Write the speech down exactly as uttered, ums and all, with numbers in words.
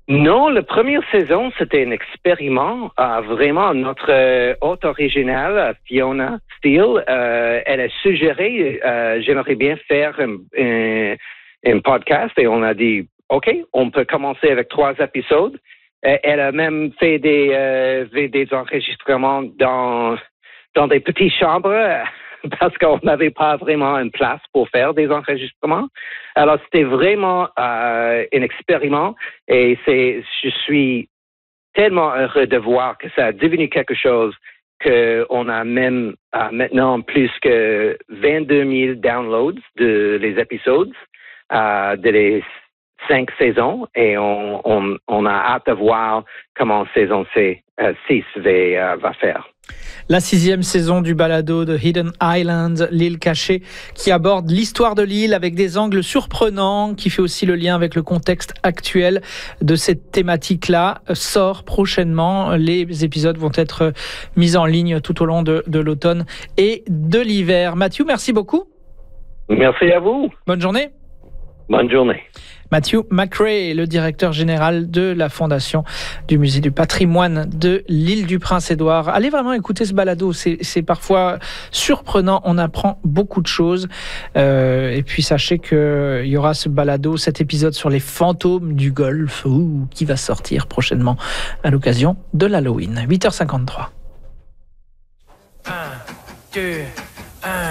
Non, la première saison, c'était un expériment. Euh, vraiment, notre euh, hôte originale, Fiona Steele, euh, elle a suggéré, euh, j'aimerais bien faire un, un, un podcast et on a dit, OK, on peut commencer avec trois épisodes. Euh, elle a même fait des, euh, des enregistrements dans, dans des petites chambres parce qu'on n'avait pas vraiment une place pour faire des enregistrements. Alors, c'était vraiment euh, un expériment et c'est, je suis tellement heureux de voir que ça a devenu quelque chose qu'on a même euh, maintenant plus que vingt-deux mille downloads de les épisodes euh, de les cinq saisons et on, on, on a hâte de voir comment saison six va, euh, va faire. La sixième saison du balado de Hidden Island, l'île cachée, qui aborde l'histoire de l'île avec des angles surprenants, qui fait aussi le lien avec le contexte actuel de cette thématique-là, sort prochainement. Les épisodes vont être mis en ligne tout au long de, de l'automne et de l'hiver. Matthew, merci beaucoup. Merci à vous. Bonne journée. Bonne journée. Matthew McRae, le directeur général de la Fondation du Musée du patrimoine de l'île du Prince-Édouard. Allez vraiment écouter ce balado, c'est, c'est parfois surprenant, on apprend beaucoup de choses. Euh, et puis sachez qu'il y aura ce balado, cet épisode sur les fantômes du golf, ouh, qui va sortir prochainement à l'occasion de l'Halloween. huit heures cinquante-trois. un, deux, un